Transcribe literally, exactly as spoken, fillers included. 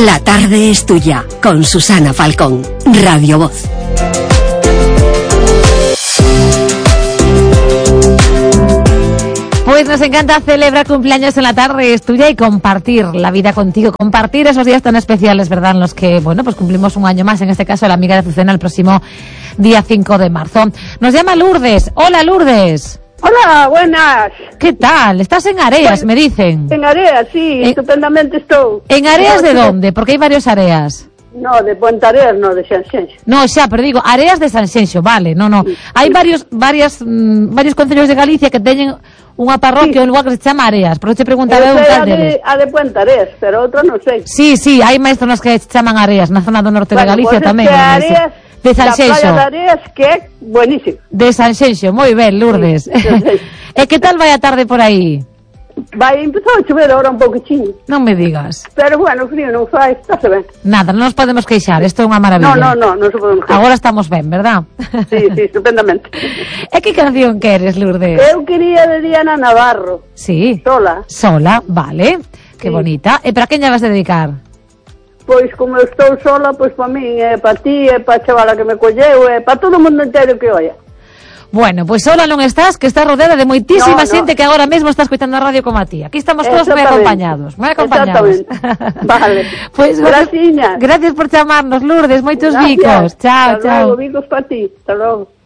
La tarde es tuya, con Susana Falcón, Radio Voz. Pues nos encanta celebrar cumpleaños en la tarde, es tuya, y compartir la vida contigo, compartir esos días tan especiales, ¿verdad?, en los que, bueno, pues cumplimos un año más, en este caso la amiga de Azucena, el próximo día cinco de marzo. Nos llama Lourdes. Hola, Lourdes. Hola, buenas. ¿Qué tal? ¿Estás en Areas, me dicen? En Areas, sí, en, estupendamente estoy. ¿En Areas de dónde? Porque hay varios Areas. No, de Puente Areas, no, de Sanxenxo. No, xa, pero digo, Areas de Sanxenxo, vale, no, no. Sí, hai sí. varios varias mmm, varios concellos de Galicia que teñen unha parroquia, sí, un lugar que se chama Areas, por eso te preguntaba eu cal deles. A de Puente Areas, pero outro non sei. Sí, sí, hai máis zonas que se chaman Areas, na zona do norte bueno, de Galicia pues tamén. De Areas, de Sanxenxo. La playa de Areas, que é buenísimo. De Sanxenxo, moi ben, Lourdes. Sí, sí. E que tal vai a tarde por aí? Vai, empezou a chover ahora un pouquinho. Non me digas. Pero bueno, frío non fai, está se ben. Nada, non nos podemos queixar, isto é unha maravilla. No, no, no, non se podemos queixar. Agora estamos ben, verdad? Sí, sí, estupendamente. E que canción queres, Lourdes? Eu quería de Diana Navarro. Sí. Sola. Sola, vale. Que sí, bonita. E para quen lla vas a dedicar? Pois como eu estou sola, pois para min, é para ti, é para a chavala que me colleu, é para todo o mundo entero que oia. Bueno, pois sola non estás, que estás rodeada de moitísima no, xente no. que agora mesmo está escoitando a radio como a ti. Aquí estamos todos moi acompañados, moi acompañados. Vale. Pois gracias, gracias por chamarnos, Lourdes, moitos gracias. Bicos. Chao, Hasta chao. Luego, bicos para ti. Hasta logo.